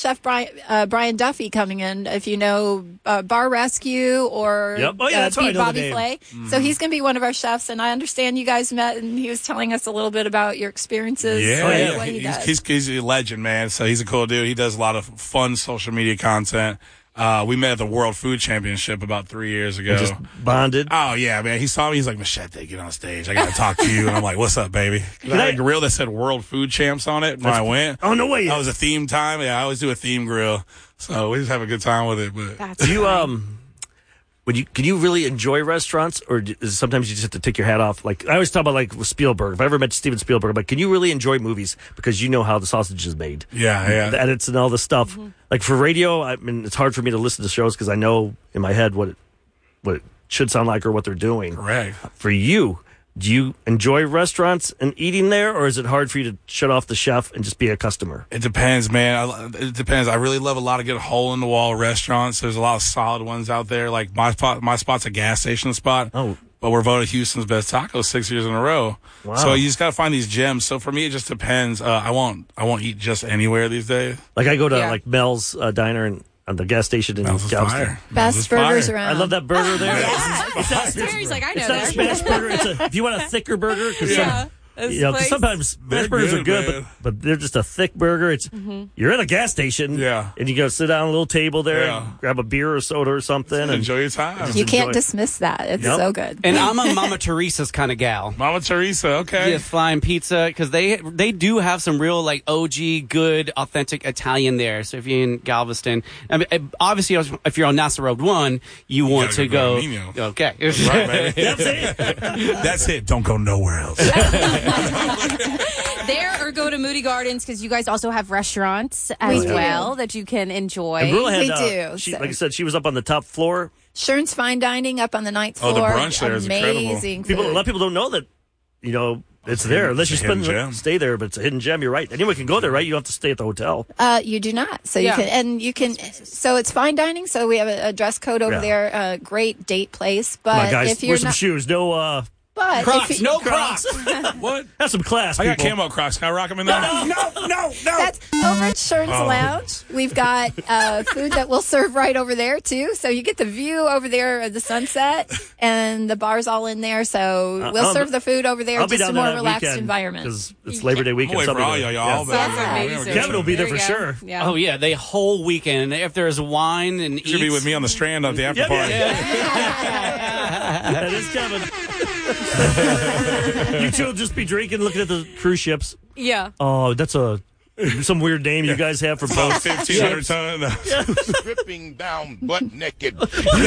Chef Brian Duffy coming in, if you know Bar Rescue or that's right, Bobby Flay. Mm-hmm. So he's going to be one of our chefs, and I understand you guys met, and he was telling us a little bit about your experiences. Yeah, what he does. He's a legend, man. So he's a cool dude. He does a lot of fun social media content. We met at the World Food Championship about 3 years ago. And just bonded. Oh, yeah, man. He saw me. He's like, Machete, get on stage. I got to talk to you. And I'm like, what's up, baby? I had a grill that said World Food Champs on it when I went. Oh, no way. That was a theme time. Yeah, I always do a theme grill. So we just have a good time with it. But That's can you really enjoy restaurants, or sometimes you just have to take your hat off? Like, I always talk about, like, with Spielberg. If I ever met Steven Spielberg, I'm like, can you really enjoy movies because you know how the sausage is made? Yeah. The edits and all the stuff. Mm-hmm. Like, for radio, I mean, it's hard for me to listen to shows because I know in my head what it should sound like or what they're doing. Correct. For you, do you enjoy restaurants and eating there, or is it hard for you to shut off the chef and just be a customer? It depends, man. It depends. I really love a lot of good hole-in-the-wall restaurants. There's a lot of solid ones out there. Like my spot's a gas station spot. Oh. But we're voted Houston's best taco 6 years in a row. Wow. So you just got to find these gems. So for me, it just depends. I won't eat just anywhere these days. Like I go to like Mel's Diner and on the gas station in Galveston. Best burgers around. I love that burger there. Terry's like, I know it's not a smash burger. If you want a thicker burger, because sometimes smash burgers are good, but they're just a thick burger. It's you're at a gas station, and you go sit down at a little table there, and grab a beer or soda or something, and enjoy your time. You can't dismiss that. It's so good. And I'm a Mama Teresa's kind of gal. Mama Teresa, okay. Yeah, flying pizza, because they do have some real like OG, good, authentic Italian there. So if you're in Galveston, I mean, obviously if you're on NASA Road 1, you want to go. Okay, right, baby. That's it. That's it. Don't go nowhere else. There, or go to Moody Gardens, because you guys also have restaurants as well that you can enjoy. And Brula had, we do. Like I said, she was up on the top floor. Shern's Fine Dining up on the 9th floor. Oh, the brunch there is amazing. incredible. A lot of people don't know that, it's there unless you stay there, but it's a hidden gem. You're right. Anyone can go there, right? You don't have to stay at the hotel. You do not. So you can, so it's fine dining. So we have a dress code over there. A great date place. But come on, guys, if you're wear some shoes. No, but Crocs, no Crocs. What? Have some class, I people. got camo Crocs. Can I rock them in there? No. That's over at Shern's Lounge. We've got food that we'll serve right over there, too. So you get the view over there of the sunset, and the bar's all in there. So we'll serve the food over there, just a more relaxed environment. Because it's Labor Day weekend. For all y'all. That's amazing. Kevin will be there for sure. Yeah. Oh, yeah, the whole weekend. If there's wine and You should be with me on the Strand at the after party. That is Kevin. You two will just be drinking, looking at the cruise ships. Yeah. Oh, that's some weird name you guys have for About boats. 1,500 tons. Stripping down butt naked.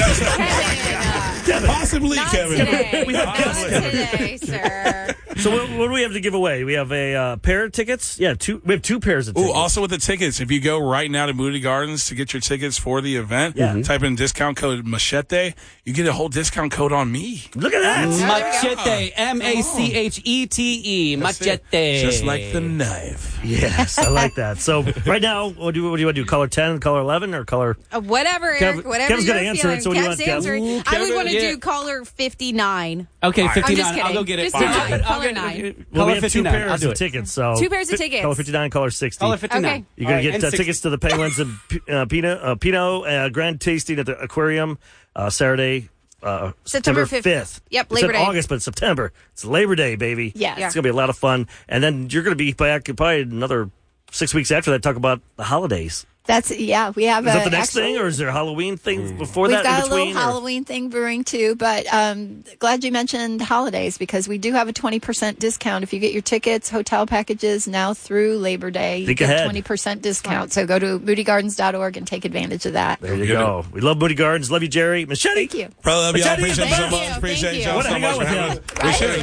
Possibly, Kevin. Today, sir. So what do we have to give away? We have a pair of tickets. Yeah, we have 2 pairs of tickets. Ooh, also with the tickets, if you go right now to Moody Gardens to get your tickets for the event, type in discount code Machete, you get a whole discount code on me. Look at that. Machete, Machete, Machete. Just like the knife. Yes, I like that. So right now, what do you want to do? Color 10, color 11, or color? Whatever, Eric. Whatever Kevin's you're going to answer feeling. it. So what do you want, Kev's Kev? answering. I would want to do caller 59. Okay, 59. I'm just kidding. I'll go get it. Just color 9. Well, we have 2 59. I'll pairs do of it. tickets. So 2 pairs of tickets. Color 59, color 60. Color 59. Okay. You're going to All get right, tickets to the Penguins and Pinot Grand Tasting at the Aquarium Saturday, September 5th. Yep, It's Labor in Day. August, but it's September. It's Labor Day, baby. Yes. It's going to be a lot of fun. And then you're going to be back probably another 6 weeks after that, talk about the holidays. We have Is that the next thing, or is there a Halloween thing before We've that? got in between, a little Halloween thing brewing too, but glad you mentioned holidays because we do have a 20% discount if you get your tickets, hotel packages now through Labor Day. Think you get ahead. 20% discount. So go to moodygardens.org and take advantage of that. There you go. We love Moody Gardens. Love you, Jerry. Machete. Thank you. Probably love y'all. Machete, Appreciate you so thank you. much. Appreciate Thank y'all you. so Hang out much. with Man. you. We should.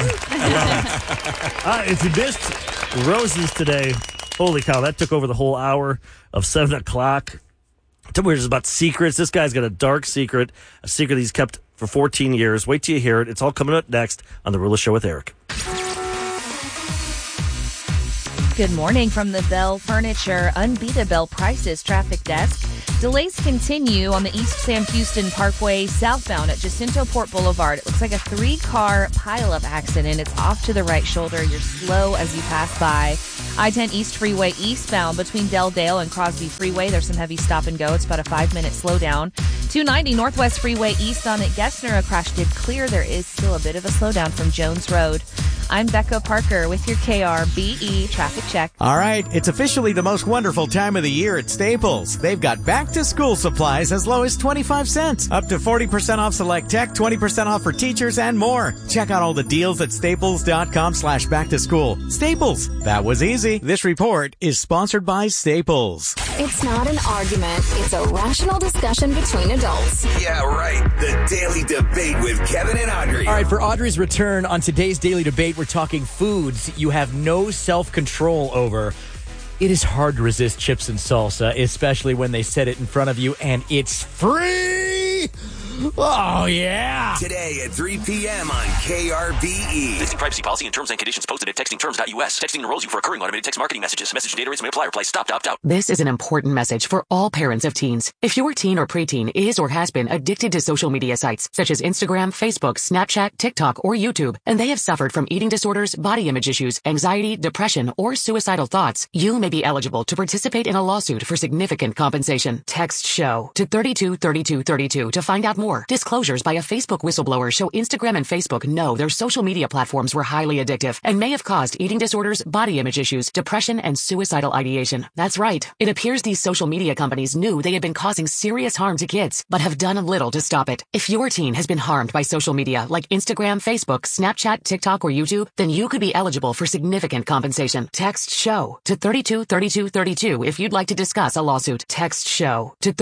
Come on. If you missed Roses today, holy cow, that took over the whole hour of 7 o'clock. We're just about secrets. This guy's got a dark secret, a secret he's kept for 14 years. Wait till you hear it. It's all coming up next on The Rula Show with Eric. Good morning from the Bell Furniture Unbeatable Prices Traffic Desk. Delays continue on the East Sam Houston Parkway southbound at Jacinto Port Boulevard. It looks like a 3-car pileup accident. It's off to the right shoulder. You're slow as you pass by. I-10 East Freeway eastbound between Del Dale and Crosby Freeway. There's some heavy stop and go. It's about a 5-minute slowdown. 290 Northwest Freeway east on at Gessner. A crash did clear. There is still a bit of a slowdown from Jones Road. I'm Becca Parker with your KRBE traffic check. All right, it's officially the most wonderful time of the year at Staples. They've got back-to-school supplies as low as 25 cents, up to 40% off select tech, 20% off for teachers, and more. Check out all the deals at staples.com/back-to-school. Staples, that was easy. This report is sponsored by Staples. It's not an argument. It's a rational discussion between adults. Yeah, right. The Daily Debate with Kevin and Audrey. All right, for Audrey's return on today's Daily Debate, we're talking foods you have no self-control over. It is hard to resist chips and salsa, especially when they set it in front of you and it's free. Oh, yeah. Today at 3 p.m. on KRBE. Basic privacy policy and terms and conditions posted at textingterms.us. Texting enrolls you for recurring automated text marketing messages. Message data rates may apply. Reply stop to opt out. This is an important message for all parents of teens. If your teen or preteen is or has been addicted to social media sites such as Instagram, Facebook, Snapchat, TikTok, or YouTube, and they have suffered from eating disorders, body image issues, anxiety, depression, or suicidal thoughts, you may be eligible to participate in a lawsuit for significant compensation. Text SHOW to 323232 to find out more. Disclosures by a Facebook whistleblower show Instagram and Facebook know their social media platforms were highly addictive and may have caused eating disorders, body image issues, depression, and suicidal ideation. That's right. It appears these social media companies knew they had been causing serious harm to kids, but have done little to stop it. If your teen has been harmed by social media like Instagram, Facebook, Snapchat, TikTok, or YouTube, then you could be eligible for significant compensation. Text SHOW to 323232 if you'd like to discuss a lawsuit. Text SHOW to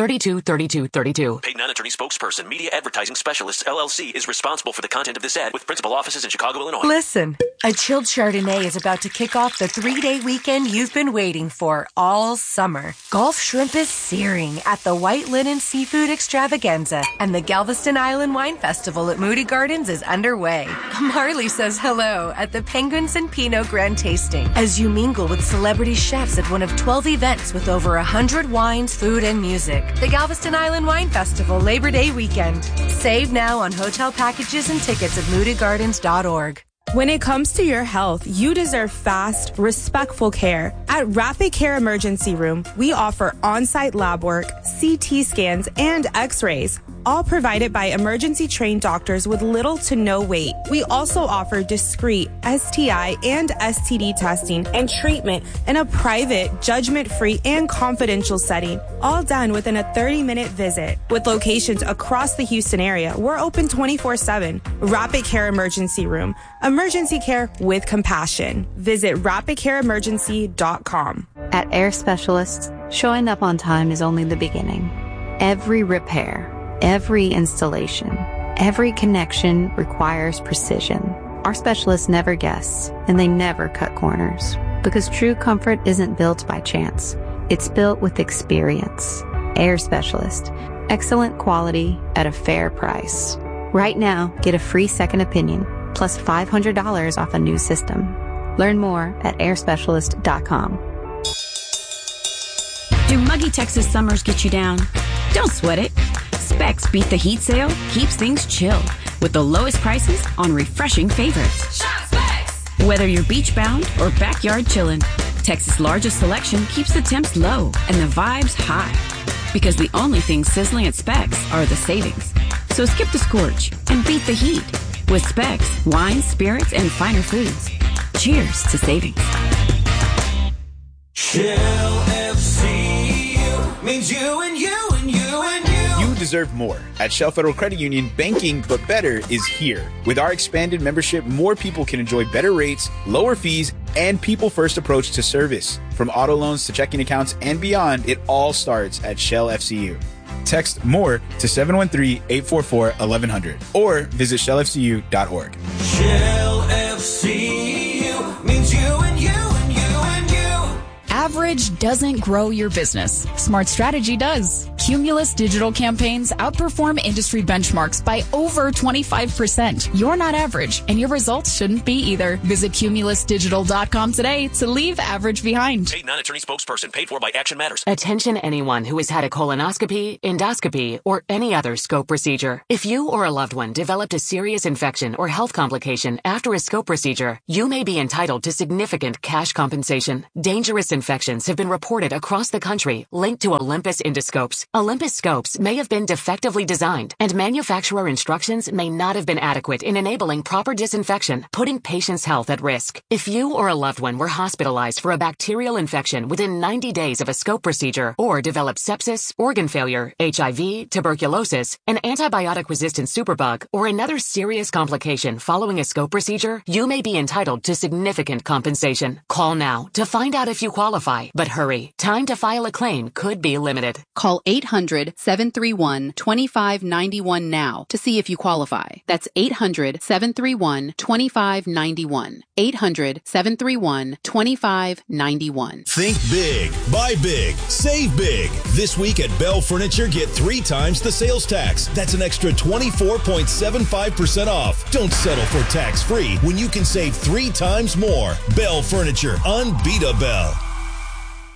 323232. Paid non-attorney spokesperson, Media Advertising Specialists, LLC, is responsible for the content of this ad with principal offices in Chicago, Illinois. Listen, a chilled Chardonnay is about to kick off the 3-day weekend you've been waiting for all summer. Gulf shrimp is searing at the White Linen Seafood Extravaganza, and the Galveston Island Wine Festival at Moody Gardens is underway. Marley says hello at the Penguins and Pinot Grand Tasting as you mingle with celebrity chefs at one of 12 events with over 100 wines, food, and music. The Galveston Island Wine Festival Labor Day weekend. Save now on hotel packages and tickets at moodygardens.org. When it comes to your health, you deserve fast, respectful care. At Rapid Care Emergency Room, we offer on-site lab work, CT scans, and x-rays, all provided by emergency-trained doctors with little to no wait. We also offer discreet STI and STD testing and treatment in a private, judgment-free, and confidential setting, all done within a 30-minute visit. With locations across the Houston area, we're open 24/7. Rapid Care Emergency Room. Emergency care with compassion. Visit rapidcareemergency.com. At Air Specialists, showing up on time is only the beginning. Every repair, every installation, every connection requires precision. Our specialists never guess, and they never cut corners. Because true comfort isn't built by chance. It's built with experience. Air Specialist. Excellent quality at a fair price. Right now, get a free second opinion, plus $500 off a new system. Learn more at airspecialist.com. Do muggy Texas summers get you down? Don't sweat it. Specs Beat the Heat sale keeps things chill with the lowest prices on refreshing favorites. Shop Specs! Whether you're beach bound or backyard chillin', Texas' largest selection keeps the temps low and the vibes high. Because the only things sizzling at Specs are the savings. So skip the scorch and beat the heat with Specs, wines, spirits, and finer foods. Cheers to savings. Shell FCU means you and you and you and you. You deserve more. At Shell Federal Credit Union, banking but better is here. With our expanded membership, more people can enjoy better rates, lower fees, and people-first approach to service. From auto loans to checking accounts and beyond, it all starts at Shell FCU. Text MORE to 713-844-1100 or visit shellfcu.org. Shell FCU means you and you and you and you. Average doesn't grow your business. Smart Strategy does. Cumulus digital campaigns outperform industry benchmarks by over 25%. You're not average, and your results shouldn't be either. Visit cumulusdigital.com today to leave average behind. Paid non-attorney spokesperson. Paid for by Action Matters. Attention anyone who has had a colonoscopy, endoscopy, or any other scope procedure. If you or a loved one developed a serious infection or health complication after a scope procedure, you may be entitled to significant cash compensation. Dangerous infections have been reported across the country linked to Olympus endoscopes. Olympus scopes may have been defectively designed, and manufacturer instructions may not have been adequate in enabling proper disinfection, putting patients' health at risk. If you or a loved one were hospitalized for a bacterial infection within 90 days of a scope procedure, or developed sepsis, organ failure, HIV, tuberculosis, an antibiotic-resistant superbug, or another serious complication following a scope procedure, you may be entitled to significant compensation. Call now to find out if you qualify, but hurry. Time to file a claim could be limited. Call 800-731-2591 now to see if you qualify. That's 800-731-2591. 800-731-2591. Think big, buy big, save big. This week at Bell Furniture, get 3 times the sales tax. That's an extra 24.75% off. Don't settle for tax-free when you can save 3 times more. Bell Furniture, unbeatable.